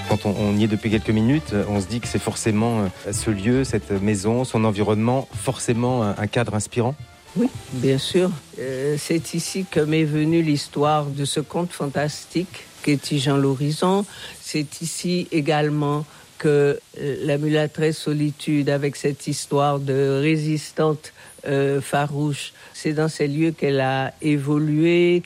Quand on y est depuis quelques minutes, on se dit que c'est forcément ce lieu, cette maison, son environnement, forcément un cadre inspirant. Oui, bien sûr. C'est ici que m'est venue l'histoire de ce conte fantastique qu'est Tigeant l'horizon. C'est ici également que la mulâtresse Solitude, avec cette histoire de résistante farouche, c'est dans ces lieux qu'elle a évolué.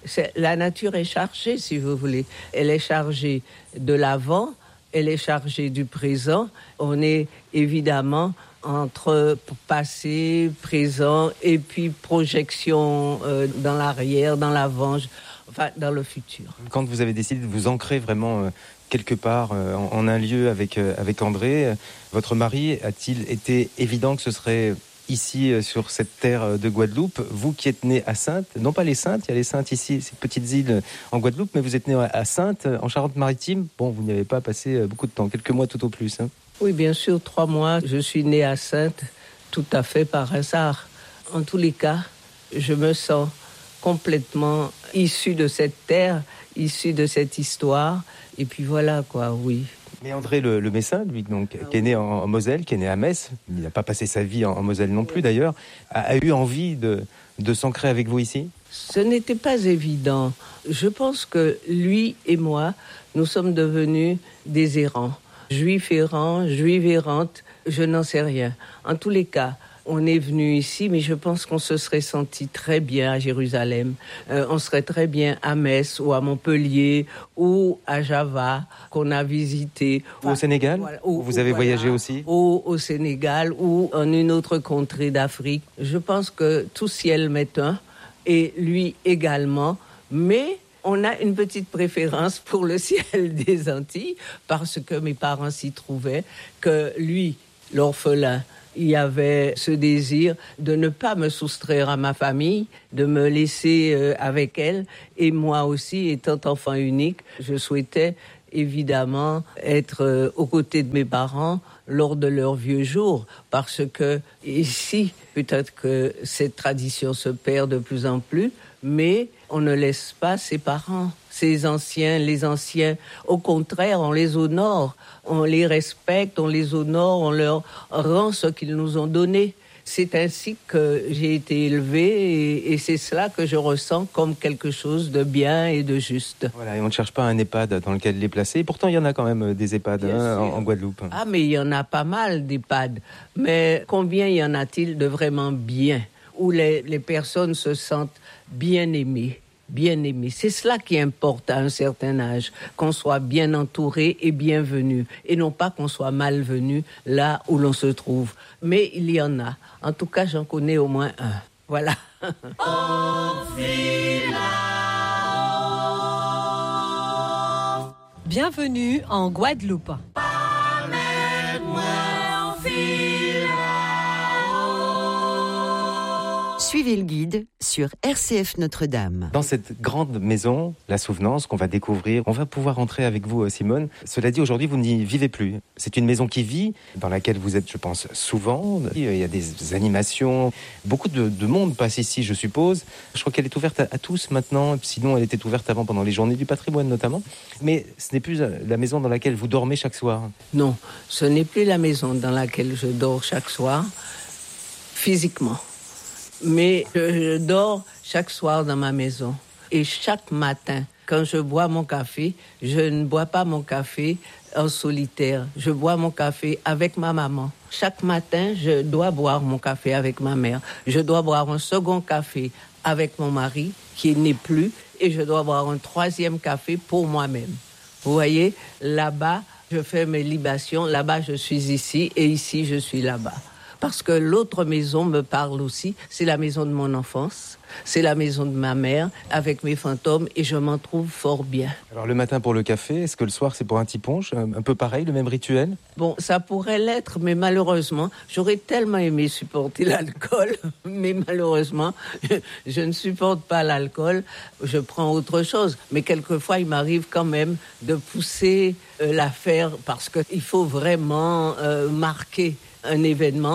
La nature est chargée, si vous voulez. Elle est chargée de l'avant, elle est chargée du présent. On est évidemment entre passé, présent et puis projection dans l'arrière, dans l'avant, enfin dans le futur. Quand vous avez décidé de vous ancrer vraiment quelque part en un lieu avec André, votre mari, a-t-il été évident que ce serait ici sur cette terre de Guadeloupe, vous qui êtes né à Saintes, non pas les Saintes, il y a les Saintes ici, ces petites îles en Guadeloupe, mais vous êtes né à Saintes, en Charente-Maritime. Bon, vous n'y avez pas passé beaucoup de temps, quelques mois tout au plus. Oui, bien sûr, 3 mois. Je suis née à Saintes, tout à fait par hasard. En tous les cas, je me sens complètement issue de cette terre, issue de cette histoire. Et puis voilà, quoi, oui. Mais André le Messin, lui, donc, qui est né en Moselle, qui est né à Metz, il n'a pas passé sa vie en Moselle non plus d'ailleurs, a eu envie de s'ancrer avec vous ici ? Ce n'était pas évident. Je pense que lui et moi, nous sommes devenus des errants. Juifs errants, juives errantes, je n'en sais rien. En tous les cas, on est venu ici, mais je pense qu'on se serait senti très bien à Jérusalem. On serait très bien à Metz ou à Montpellier ou à Java, qu'on a visité. Ou au Sénégal, voilà, où vous avez voyagé aussi ? Ou au Sénégal ou en une autre contrée d'Afrique. Je pense que tout ciel m'est un, et lui également, mais on a une petite préférence pour le ciel des Antilles, parce que mes parents s'y trouvaient, que lui, l'orphelin, il y avait ce désir de ne pas me soustraire à ma famille, de me laisser avec elle. Et moi aussi, étant enfant unique, je souhaitais évidemment être aux côtés de mes parents lors de leurs vieux jours, parce que ici, peut-être que cette tradition se perd de plus en plus, mais on ne laisse pas ses parents, les anciens. Au contraire, on les honore, on les respecte, on les honore, on leur rend ce qu'ils nous ont donné. C'est ainsi que j'ai été élevée et c'est cela que je ressens comme quelque chose de bien et de juste. Voilà, et on ne cherche pas un EHPAD dans lequel les placer. Pourtant, il y en a quand même des EHPAD en Guadeloupe. Ah, mais il y en a pas mal d'EHPAD. Mais combien y en a-t-il de vraiment bien, où les personnes se sentent bien aimées? C'est cela qui importe à un certain âge, qu'on soit bien entouré et bienvenu, et non pas qu'on soit malvenu là où l'on se trouve. Mais il y en a. En tout cas, j'en connais au moins un. Voilà. Bienvenue en Guadeloupe. Suivez le guide sur RCF Notre-Dame. Dans cette grande maison, la Souvenance, qu'on va découvrir, on va pouvoir entrer avec vous, Simone. Cela dit, aujourd'hui, vous n'y vivez plus. C'est une maison qui vit, dans laquelle vous êtes, je pense, souvent. Il y a des animations. Beaucoup de monde passe ici, je suppose. Je crois qu'elle est ouverte à tous maintenant. Sinon, elle était ouverte avant pendant les journées du patrimoine, notamment. Mais ce n'est plus la maison dans laquelle vous dormez chaque soir. Non, ce n'est plus la maison dans laquelle je dors chaque soir, physiquement. Mais je dors chaque soir dans ma maison. Et chaque matin, quand je bois mon café, je ne bois pas mon café en solitaire. Je bois mon café avec ma maman. Chaque matin, je dois boire mon café avec ma mère. Je dois boire un second café avec mon mari, qui n'est plus. Et je dois boire un 3e café pour moi-même. Vous voyez, là-bas, je fais mes libations. Là-bas, je suis ici. Et ici, je suis là-bas. Parce que l'autre maison me parle aussi. C'est la maison de mon enfance. C'est la maison de ma mère, avec mes fantômes, et je m'en trouve fort bien. Alors le matin pour le café, est-ce que le soir c'est pour un tiponche ? Un peu pareil, le même rituel ? Bon, ça pourrait l'être, mais malheureusement, j'aurais tellement aimé supporter l'alcool, mais malheureusement, je ne supporte pas l'alcool, je prends autre chose. Mais quelquefois, il m'arrive quand même de pousser l'affaire, parce qu'il faut vraiment marquer un événement.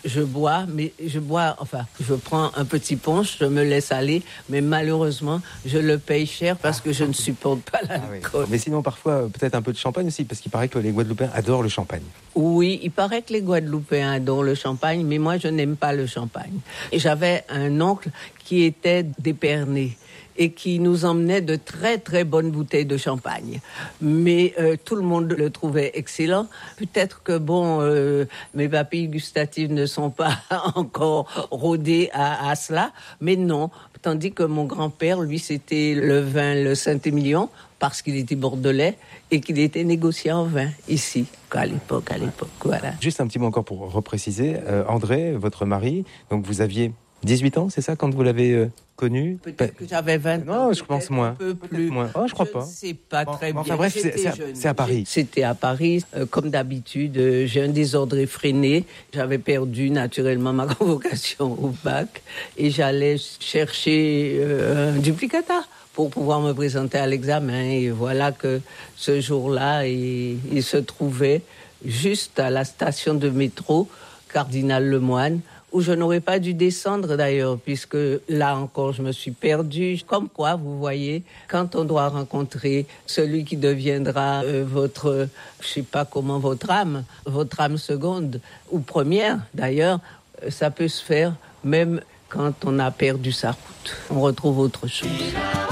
je bois, je prends un petit punch, je me laisse aller, mais malheureusement, je le paye cher parce que je ne supporte pas l'alcool. Mais sinon, parfois, peut-être un peu de champagne aussi, parce qu'il paraît que les Guadeloupéens adorent le champagne. Oui, il paraît que les Guadeloupéens adorent le champagne, mais moi, je n'aime pas le champagne. Et j'avais un oncle qui était d'Épernay et qui nous emmenait de très très bonnes bouteilles de champagne. Mais tout le monde le trouvait excellent. Peut-être que mes papilles gustatives ne sont pas encore rodées à cela, mais non. Tandis que mon grand-père, lui, c'était le vin, le Saint-Émilion, parce qu'il était bordelais et qu'il était négocié en vin ici, à l'époque, voilà. Juste un petit mot encore pour repréciser. André, votre mari, donc vous aviez 18 ans, c'est ça, quand vous l'avez connu? Peut-être que j'avais 20 ans. Non, je pense moins. Un peu plus. Moins. Oh, je crois pas. Je ne sais pas très bien. Enfin bref, c'est à Paris. C'était à Paris. Comme d'habitude, j'ai un désordre effréné. J'avais perdu naturellement ma convocation au bac et j'allais chercher un duplicata pour pouvoir me présenter à l'examen. Et voilà que ce jour-là, il se trouvait juste à la station de métro Cardinal Lemoine, où je n'aurais pas dû descendre d'ailleurs, puisque là encore je me suis perdue. Comme quoi, vous voyez, quand on doit rencontrer celui qui deviendra votre âme seconde ou première d'ailleurs, ça peut se faire même quand on a perdu sa route. On retrouve autre chose.